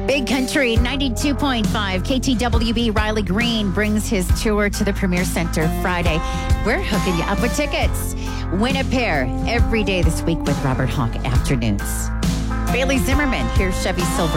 Big Country 92.5 KTWB. Riley Green brings his tour to the Premier Center Friday. We're hooking you up with tickets. Win a pair every day this week with Robert Hawk Afternoons. Bailey Zimmerman, here's Chevy Silver.